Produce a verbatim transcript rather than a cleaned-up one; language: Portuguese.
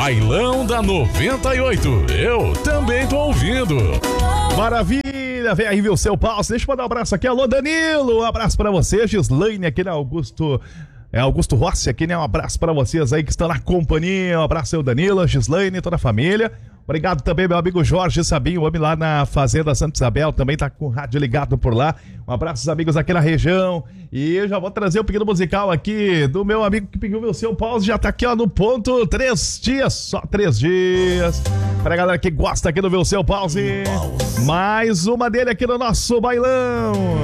Bailão da noventa e oito. Eu também tô ouvindo. Maravilha, vem aí, viu, seu Paulo. Deixa eu mandar um abraço aqui. Alô, Danilo, um abraço pra você. Gislaine aqui na Augusto... É Augusto Rossi aqui, né? Um abraço pra vocês aí que estão na companhia. Um abraço ao Danilo, Gislaine, toda a família. Obrigado também, meu amigo Jorge Sabinho, o homem lá na Fazenda Santa Isabel, também tá com o rádio ligado por lá. Um abraço aos amigos aqui na região. E eu já vou trazer o um pedido musical aqui do meu amigo que pediu meu seu pause. Já tá aqui, ó, no ponto. Três dias, só três dias. Pra galera que gosta aqui do meu seu pause. Mais uma dele aqui no nosso bailão.